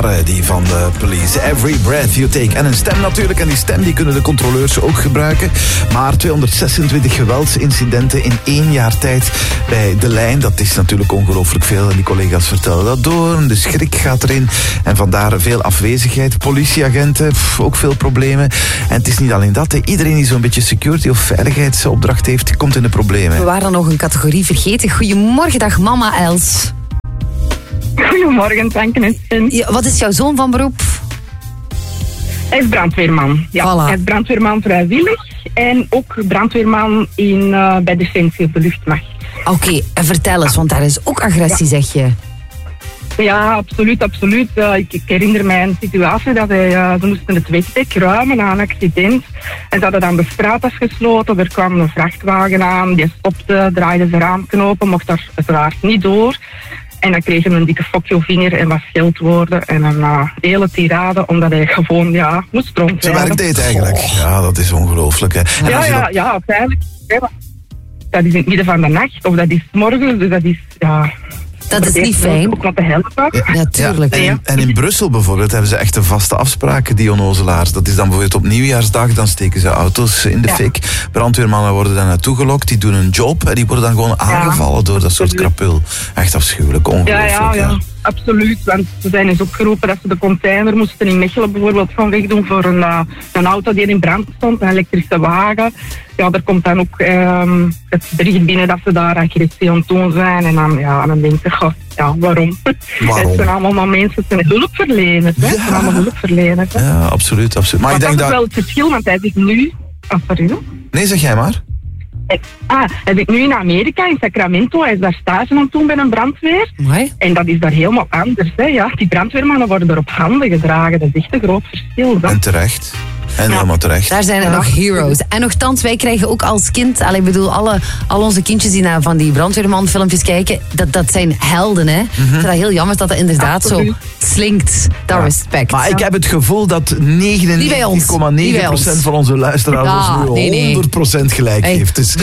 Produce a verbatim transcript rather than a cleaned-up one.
Die van de police. Every breath you take. En een stem natuurlijk. En die stem die kunnen de controleurs ook gebruiken. Maar tweehonderdzesentwintig geweldsincidenten in één jaar tijd bij De Lijn. Dat is natuurlijk ongelooflijk veel. En die collega's vertellen dat door. De schrik gaat erin. En vandaar veel afwezigheid. Politieagenten, pff, ook veel problemen. En het is niet alleen dat. Hè. Iedereen die zo'n beetje security of veiligheidsopdracht heeft, komt in de problemen. We waren nog een categorie vergeten. Goedemorgen, dag mama Els. Goedemorgen, Tanken en Sven. Ja, wat is jouw zoon van beroep? Hij is brandweerman. Ja, Voilà. Hij is brandweerman vrijwillig en ook brandweerman in, uh, bij Defensie op de luchtmacht. Oké, okay, en vertel eens, want daar is ook agressie, ja. zeg je. Ja, absoluut, absoluut. Uh, ik, ik herinner mij een situatie dat hij, uh, ze moesten het wegdek ruimen na een accident. En ze hadden dan de straat afgesloten. Er kwam een vrachtwagen aan, die stopte, draaide zijn raamknopen, mocht daar uiteraard niet door. En dan kreeg hij een dikke fokje vinger en wat scheldwoorden en een uh, hele tirade, omdat hij gewoon ja, moest rondrijden. Zijn werk deed eigenlijk. Oh. Ja, dat is ongelooflijk. Hè. Ja, ja, op... ja, feitelijk. Dat is in het midden van de nacht, of dat is 's morgens, dus dat is... Ja, dat is niet fijn. Ook nog te helpen. Ja, ja, tuurlijk. Ja, en, en in Brussel bijvoorbeeld hebben ze echt een vaste afspraken, die onnozelaars. Dat is dan bijvoorbeeld op nieuwjaarsdag, dan steken ze auto's in de ja. fik. Brandweermannen worden daar naartoe gelokt, die doen een job en die worden dan gewoon aangevallen ja, door dat soort krapul. Echt afschuwelijk, ongelooflijk. Ja, ja, ja. ja. Absoluut, want ze zijn eens opgeroepen dat ze de container moesten in Mechelen bijvoorbeeld gaan wegdoen voor een, uh, een auto die in brand stond, een elektrische wagen. Ja, er komt dan ook um, het bericht binnen dat ze daar agressie aan het doen zijn. En dan, ja, dan denk je, goh, ja, waarom? waarom? Het zijn allemaal mensen, het zijn hulpverleners. Hè? Ja. Het zijn allemaal hulpverleners. Hè? Ja, absoluut, absoluut. Maar, maar ik denk dat is dat... wel het verschil, want hij zit nu... Oh, sorry. Nee, zeg jij maar. Ah, hij zit nu in Amerika, in Sacramento. Hij is daar stage aan het doen bij een brandweer. Nee. En dat is daar helemaal anders. Hè? Ja, die brandweermannen worden er op handen gedragen. Dat is echt een groot verschil. En terecht. En ja. helemaal terecht. Daar zijn er ja. nog heroes. En nogthans, wij krijgen ook als kind... Allee, ik bedoel, alle, al onze kindjes die naar van die brandweerman-filmpjes kijken... Dat, dat zijn helden, hè. Mm-hmm. Ik vind dat heel jammer dat dat inderdaad Absoluut. zo slinkt. Dat ja. respect. Maar ja. ik heb het gevoel dat negenennegentig komma negen procent van onze luisteraars ja, ons nu nee, nee. honderd procent gelijk hey. heeft. Dus